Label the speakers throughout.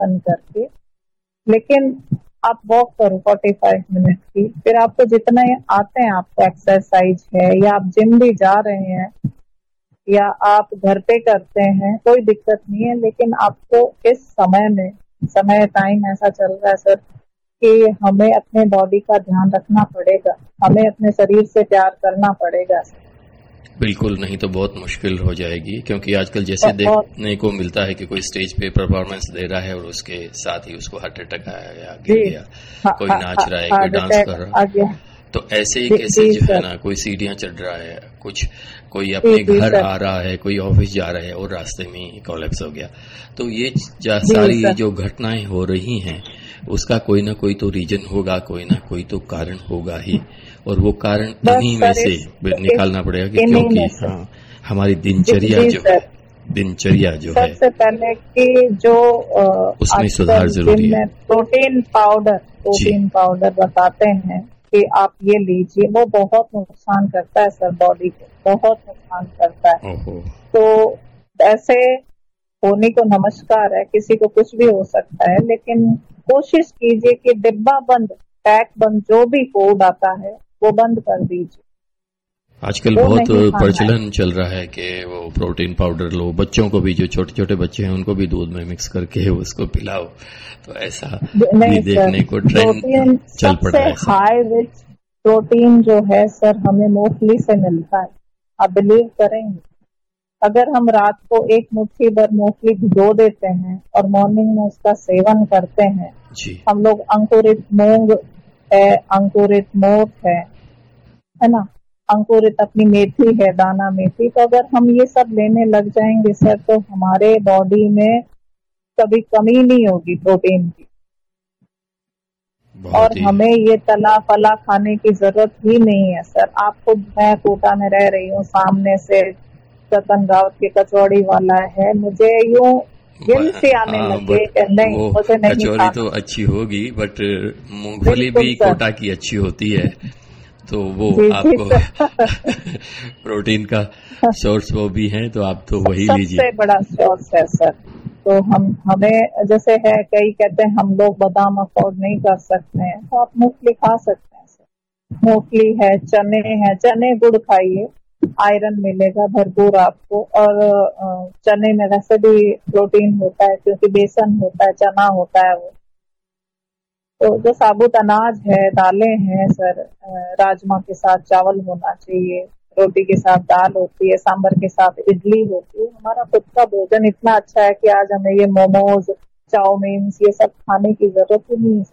Speaker 1: आसन करके, लेकिन आप वॉक करो 45 मिनट की। फिर आपको जितना आते हैं, आपको एक्सरसाइज है या आप जिम भी जा रहे हैं या आप घर पे करते हैं, कोई दिक्कत नहीं है। लेकिन आपको इस समय में टाइम ऐसा चल रहा है सर कि हमें अपने बॉडी का ध्यान रखना पड़ेगा, हमें अपने शरीर से प्यार करना पड़ेगा।
Speaker 2: बिल्कुल, नहीं तो बहुत मुश्किल हो जाएगी, क्योंकि आजकल जैसे देखने को मिलता है कि कोई स्टेज पे परफॉर्मेंस दे रहा है और उसके साथ ही उसको हार्ट अटैक आया या गिर गया, कोई नाच रहा है, कोई डांस कर रहा है, तो ऐसे ही केसेस जो है ना, कोई सीढ़ियां चढ़ रहा है, कोई अपने घर आ रहा है, कोई ऑफिस जा रहा है और रास्ते में कोलैप्स हो गया। तो ये सारी जो घटनाएं हो रही हैं उसका कोई ना कोई तो रीजन होगा, कोई ना कोई तो कारण होगा ही, और वो कारण इन्हीं में से निकालना पड़ेगा कि क्योंकि हमारी दिनचर्या जो है
Speaker 1: सबसे पहले कि जो
Speaker 2: उसमें सुधार जरूरी है।
Speaker 1: प्रोटीन पाउडर बताते हैं कि आप ये लीजिए, वो बहुत नुकसान करता है सर, बॉडी को बहुत नुकसान करता है। तो ऐसे होने को नमस्कार है, किसी को कुछ भी हो सकता है, लेकिन कोशिश कीजिए कि डिब्बा बंद, पैक बंद, जो भी फूड आता है वो बंद कर दीजिए।
Speaker 2: आजकल बहुत प्रचलन चल रहा है कि वो प्रोटीन पाउडर लो, बच्चों को भी, जो छोटे छोटे बच्चे हैं उनको भी दूध में मिक्स करके उसको पिलाओ, तो ऐसा भी देखने को ट्रेंड चल पड़ा है।
Speaker 1: हाई रिच प्रोटीन जो है सर हमें मूंगफली से मिलता है। आप बिलीव करेंगे, अगर हम रात को एक मुट्ठी भर मूंगफली भिगो देते हैं और मॉर्निंग में उसका सेवन करते हैं, हम लोग अंकुरित मूंग है, अंकुरित मोठ है ना, अंकुरित अपनी मेथी है, दाना मेथी, तो अगर हम ये सब लेने लग जाएंगे सर, तो हमारे बॉडी में कभी कमी नहीं होगी प्रोटीन की, और हमें ये तला फला खाने की जरूरत ही नहीं है सर। आप खुद, मैं कोटा में रह रही हूँ, सामने से रतन रावत के कचौड़ी वाला है, मुझे यूं से आने लगे नहीं, मुझे नहीं
Speaker 2: कचौड़ी तो अच्छी होगी, बट मूंगफली भी कोटा की अच्छी होती है, तो वो आपको प्रोटीन का सोर्स वो भी है, तो आप तो वही लीजिए।
Speaker 1: सबसे बड़ा सोर्स है सर। तो हमें जैसे है, कई कहते हैं हम लोग बादाम अफोर्ड नहीं कर सकते हैं, तो आप मूंगफली खा सकते हैं सर। मूंगफली है, चने गुड़ खाइए, आयरन मिलेगा भरपूर आपको, और चने में वैसे भी प्रोटीन होता है क्योंकि बेसन होता है, चना होता है वो। तो जो साबुत अनाज है, दालें हैं सर, राजमा के साथ चावल होना चाहिए, रोटी के साथ दाल होती है, सांभर के साथ इडली होती है। हमारा खुद का भोजन इतना अच्छा है कि आज हमें ये मोमोज, चाउमीन, ये सब खाने की जरूरत ही नहीं है।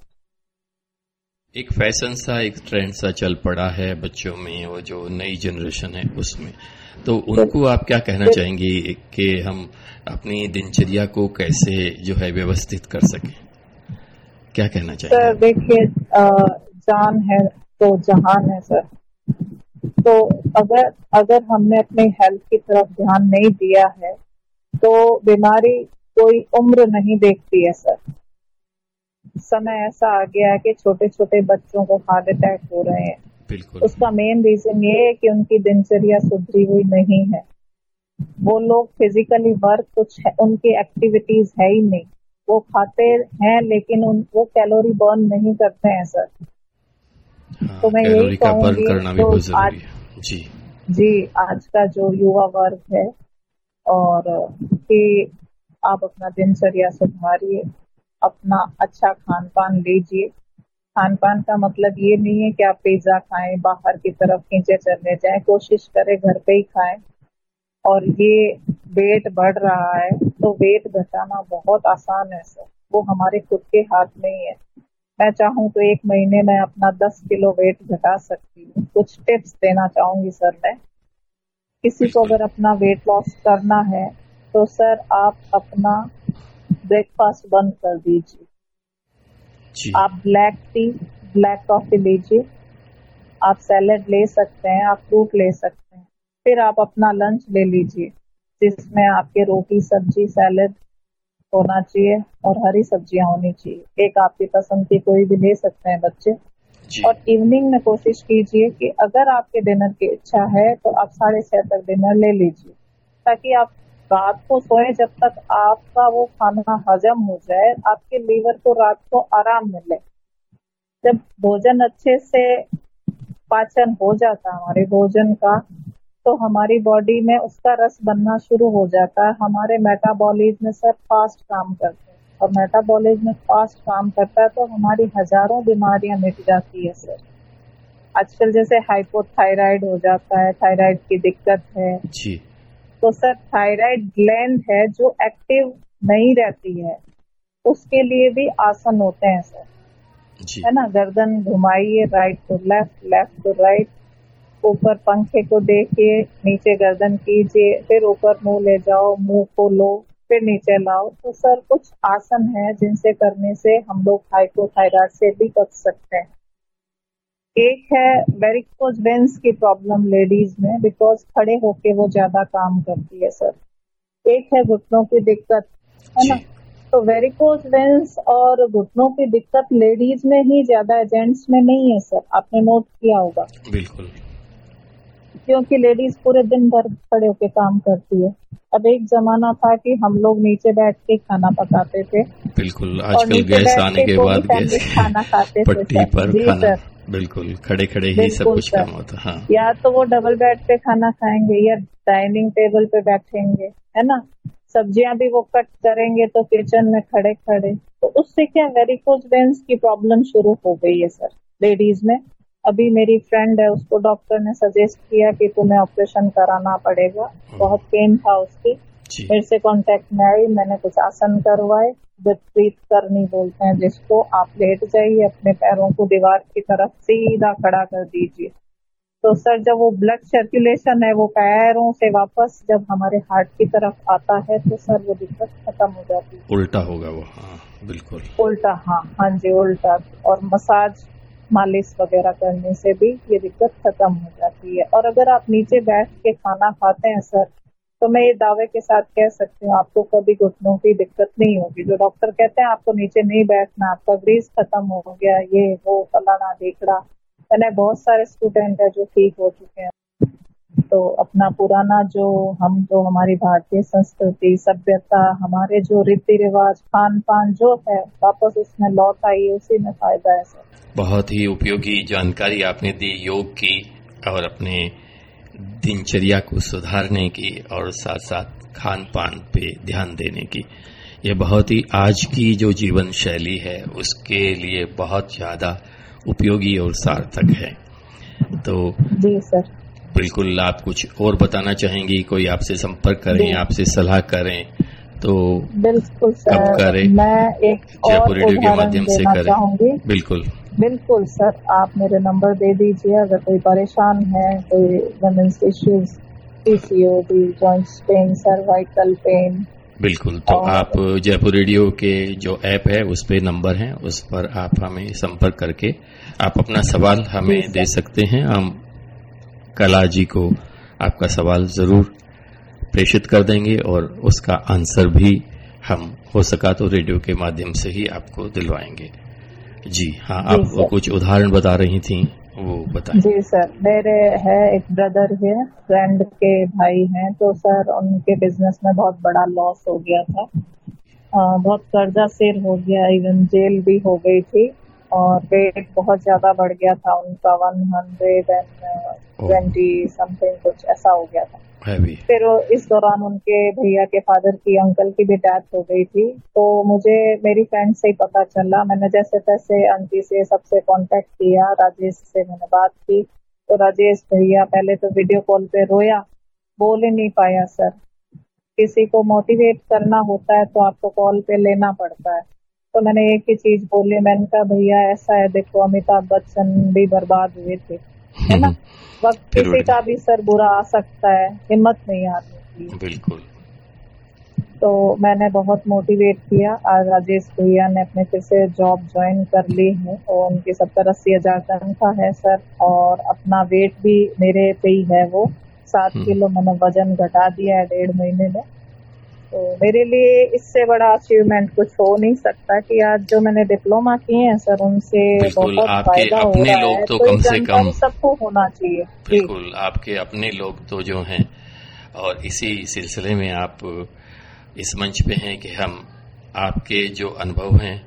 Speaker 2: एक फैशन सा, एक ट्रेंड सा चल पड़ा है बच्चों में, वो जो नई जनरेशन है उसमें, तो उनको आप क्या कहना चाहेंगी कि हम अपनी दिनचर्या को कैसे जो है व्यवस्थित कर सकें, क्या कहना चाहेंगे?
Speaker 1: सर देखिए, जान है तो जहान है सर। तो अगर हमने अपने हेल्थ की तरफ ध्यान नहीं दिया है, तो बीमारी कोई उम्र नहीं देखती है सर। समय ऐसा आ गया है कि छोटे छोटे बच्चों को हार्ट अटैक हो रहे हैं।
Speaker 2: बिल्कुल।
Speaker 1: उसका मेन रीजन ये है कि उनकी दिनचर्या सुधरी हुई नहीं है। वो लोग फिजिकली वर्क, कुछ है, उनकी एक्टिविटीज है ही नहीं। वो खाते हैं लेकिन वो कैलोरी बर्न नहीं करते हैं सर। तो मैं यही कहूँगी, तो जी आज का जो युवा वर्ग है, और कि आप अपना दिनचर्या सुधारिए, अपना अच्छा खान पान लीजिए। खान पान का मतलब ये नहीं है कि आप पिज्जा खाएं, बाहर की तरफ खींचे चले जाएं, कोशिश करें घर पे ही खाएं। और ये वेट बढ़ रहा है, तो वेट घटाना बहुत आसान है सर, वो हमारे खुद के हाथ में ही है। मैं चाहूँ तो 1 महीने में अपना 10 किलो वेट घटा सकती हूँ। कुछ टिप्स देना चाहूंगी सर मैं। किसी को अगर अपना वेट लॉस करना है तो सर आप अपना ब्रेकफास्ट बंद कर दीजिए। आप ब्लैक टी, ब्लैक कॉफी लीजिए, आप सैलेड ले सकते हैं, आप फ्रूट ले सकते हैं। फिर आप अपना लंच ले लीजिए, जिसमें आपके रोटी, सब्जी, सैलेड होना चाहिए और हरी सब्जियां होनी चाहिए। एक आपकी पसंद की कोई भी ले सकते हैं बच्चे। और इवनिंग में कोशिश कीजिए कि अगर आपके डिनर की इच्छा है तो आप 6:30 तक डिनर ले लीजिए, ताकि आप रात को सोए जब तक आपका वो खाना हजम हो जाए, आपके लीवर को रात को आराम मिले। जब भोजन अच्छे से पाचन हो जाता है हमारे भोजन का, तो हमारी बॉडी में उसका रस बनना शुरू हो जाता है। हमारे मेटाबॉलिज्म सर फास्ट काम करते हैं, और मेटाबॉलिज्म फास्ट काम करता है तो हमारी हजारों बीमारियां मिट जाती है सर। आजकल जैसे हाइपोथायराइड हो जाता है, थायराइड की दिक्कत है
Speaker 2: जी,
Speaker 1: तो सर थायराइड ग्लैंड है जो एक्टिव नहीं रहती है, उसके लिए भी आसन होते हैं सर
Speaker 2: जी।
Speaker 1: है ना। गर्दन घुमाइए, right to left, left to right, ऊपर पंखे को देखिए, नीचे गर्दन कीजिए, फिर ऊपर मुंह ले जाओ, मुंह को लो, फिर नीचे लाओ। तो सर कुछ आसन है जिनसे करने से हम लोग हाइपोथायराइड से भी बच सकते हैं। एक है वेरिकोज वेन्स की प्रॉब्लम लेडीज में, बिकॉज खड़े होके वो ज्यादा काम करती है सर। एक है घुटनों की दिक्कत, है ना। तो वेरिकोज वेन्स और घुटनों की दिक्कत लेडीज में ही ज्यादा है, जेंट्स में नहीं है सर, आपने नोट किया होगा।
Speaker 2: बिल्कुल,
Speaker 1: क्योंकि लेडीज पूरे दिन भर खड़े होके काम करती है। अब एक जमाना था कि हम लोग नीचे बैठ के खाना पकाते थे।
Speaker 2: बिल्कुल, आजकल गैस आने के बाद गैस
Speaker 1: खाना खाते
Speaker 2: पट्टी पर
Speaker 1: जी
Speaker 2: खाना,
Speaker 1: सर,
Speaker 2: बिल्कुल खड़े खड़े ही सब कुछ काम होता। हाँ,
Speaker 1: या तो वो डबल बेड पे खाना खाएंगे या डाइनिंग टेबल पे बैठेंगे, है ना। सब्जियां भी वो कट करेंगे तो किचन में खड़े खड़े, तो उससे क्या वेरिकोज वेन्स की प्रॉब्लम शुरू हो गई है सर लेडीज में। अभी मेरी फ्रेंड है, उसको डॉक्टर ने सजेस्ट किया कि तुम्हें ऑपरेशन कराना पड़ेगा, बहुत पेन था उसकी। मेरे से कांटेक्ट में आई, मैंने कुछ आसन करवाए, विपरीत करनी बोलते हैं जिसको। आप लेट जाइए, अपने पैरों को दीवार की तरफ सीधा खड़ा कर दीजिए। तो सर जब वो ब्लड सर्कुलेशन है वो पैरों से वापस जब हमारे हार्ट की तरफ आता है तो सर वो दिक्कत खत्म हो जाती है।
Speaker 2: उल्टा होगा वो, हाँ बिल्कुल
Speaker 1: उल्टा, हाँ जी उल्टा। और मसाज मालिश वगैरह करने से भी ये दिक्कत खत्म हो जाती है। और अगर आप नीचे बैठ के खाना खाते हैं सर, तो मैं ये दावे के साथ कह सकती हूँ आपको कभी घुटनों की दिक्कत नहीं होगी। जो डॉक्टर कहते हैं आपको नीचे नहीं बैठना, आपका ग्रीस खत्म हो गया, ये वो फलाना ढीकड़ा, मैंने बहुत सारे स्टूडेंट है जो ठीक हो चुके हैं। तो अपना पुराना जो हमारी भारतीय संस्कृति, सभ्यता, हमारे जो रीति रिवाज, खान पान जो है, वापस उसमें लौट आई, उसी में फायदा है सर।
Speaker 2: बहुत ही उपयोगी जानकारी आपने दी योग की और अपने दिनचर्या को सुधारने की, और साथ साथ खान पान पे ध्यान देने की। ये बहुत ही आज की जो जीवन शैली है उसके लिए बहुत ज्यादा उपयोगी और सार्थक है। तो
Speaker 1: जी सर,
Speaker 2: बिल्कुल आप कुछ और बताना चाहेंगी? कोई आपसे संपर्क करें, आपसे सलाह करें तो
Speaker 1: बिल्कुल सर,
Speaker 2: कब करें?
Speaker 1: मैं एक
Speaker 2: जयपुर रेडियो के
Speaker 1: उदाहरण
Speaker 2: माध्यम से
Speaker 1: देना
Speaker 2: करें।
Speaker 1: चाहूंगी। बिल्कुल सर, आप मेरे नंबर दे दीजिए। अगर कोई परेशान है, कोई women's issues, PCOD, joints pain, cervical pain.
Speaker 2: बिल्कुल, तो आप जयपुर रेडियो के जो ऐप है उस पे नंबर है, उस पर आप हमें संपर्क करके आप अपना सवाल हमें दे सकते हैं। हम कला जी को आपका सवाल जरूर प्रेषित कर देंगे और उसका आंसर भी हम हो सका तो रेडियो के माध्यम से ही आपको दिलवाएंगे। जी हाँ, आप कुछ उदाहरण बता रही थी, वो बताएं।
Speaker 1: जी सर, मेरे है एक ब्रदर है, फ्रेंड के भाई हैं, तो सर उनके बिजनेस में बहुत बड़ा लॉस हो गया था। बहुत कर्जा सिर हो गया, इवन जेल भी हो गई थी, और वेट बहुत ज्यादा बढ़ गया था उनका, 120 समथिंग कुछ ऐसा हो गया था। फिर इस दौरान उनके भैया के फादर की, अंकल की भी डेथ हो गई थी। तो मुझे मेरी फ्रेंड से ही पता चला, मैंने जैसे तैसे आंटी से सबसे कांटेक्ट किया, राजेश से मैंने बात की। तो राजेश भैया पहले तो वीडियो कॉल पे रोया, बोल ही नहीं पाया सर। किसी को मोटिवेट करना होता है तो आपको कॉल पे लेना पड़ता है। तो मैंने एक ही चीज बोली, मैंने कहा भैया ऐसा है, देखो अमिताभ बच्चन भी बर्बाद हुए थे, है ना। वक्त किसी का भी सर बुरा आ सकता है, हिम्मत नहीं आती।
Speaker 2: बिल्कुल।
Speaker 1: तो मैंने बहुत मोटिवेट किया। आज राजेश भैया ने अपने फिर से जॉब ज्वाइन कर ली है और उनकी 70-80 हजार तनख्वाह है सर, और अपना वेट भी मेरे पे ही है, वो 7 किलो मैंने वजन घटा दिया है 1.5 महीने में। तो मेरे लिए इससे बड़ा अचीवमेंट कुछ हो नहीं सकता कि आज जो मैंने डिप्लोमा किए हैं सर, उनसे बहुत फायदा हो रहा है।
Speaker 2: तो कम से कम
Speaker 1: सबको होना चाहिए।
Speaker 2: बिल्कुल, आपके अपने लोग तो जो हैं और इसी सिलसिले में आप इस मंच पे हैं कि हम आपके जो अनुभव हैं